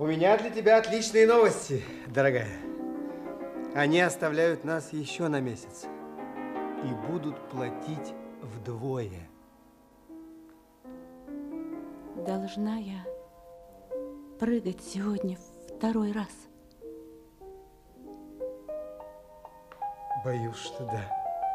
У меня для тебя отличные новости, дорогая. Они оставляют нас еще на месяц и будут платить вдвое. Должна я прыгать сегодня второй раз? Боюсь, что да.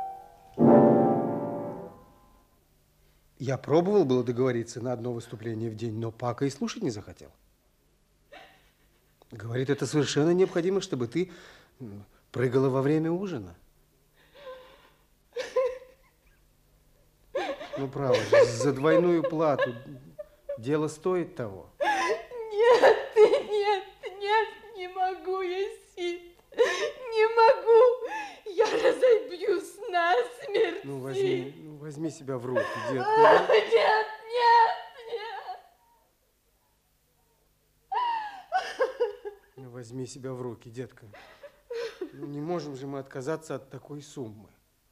Я пробовал было договориться на одно выступление в день, но Пака и слушать не захотел. Говорит, это совершенно необходимо, чтобы ты прыгала во время ужина. Ну, право же, за двойную плату дело стоит того. Нет, не могу я, Сид. Не могу. Я разобьюсь насмерть. Ну, возьми себя в руки, детка. Нет. Ну, возьми себя в руки, детка. Ну, не можем же мы отказаться от такой суммы.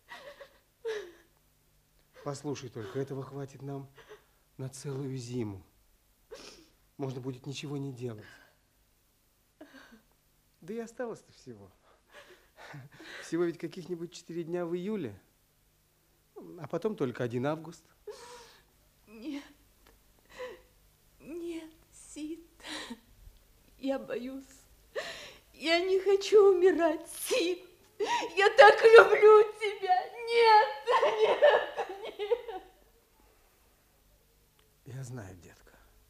Послушай только, этого хватит нам на целую зиму. Можно будет ничего не делать. Да и осталось-то всего. Всего ведь каких-нибудь 4 дня в июле. А потом только 1 август. Нет, Сид. Я боюсь. Я не хочу умирать, Сид. Я так люблю тебя. Нет. Я знаю, детка.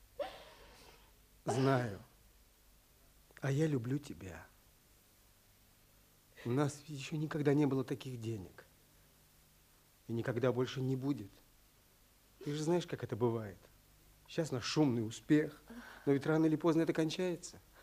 Знаю. А я люблю тебя. У нас еще никогда не было таких денег. И никогда больше не будет. Ты же знаешь, как это бывает. Сейчас наш шумный успех. Но ведь рано или поздно это кончается.